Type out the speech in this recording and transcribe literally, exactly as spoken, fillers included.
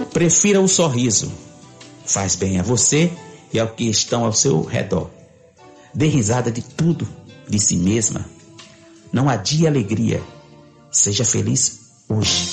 Prefira o sorriso. Faz bem a você e ao que estão ao seu redor. Dê risada de tudo, de si mesma. Não adie alegria. Seja feliz hoje.